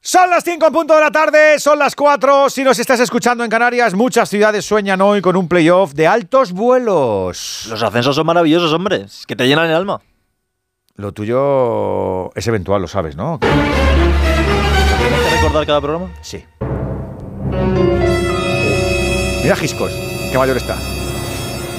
Son las 5 en punto de la tarde, son las 4. Si nos estás escuchando en Canarias, muchas ciudades sueñan hoy con un playoff de altos vuelos. Los ascensos son maravillosos, hombre. Es que te llenan el alma. Lo tuyo es eventual, lo sabes, ¿no? ¿Tienes que recordar cada programa? Sí. Mira Giscos, qué mayor está.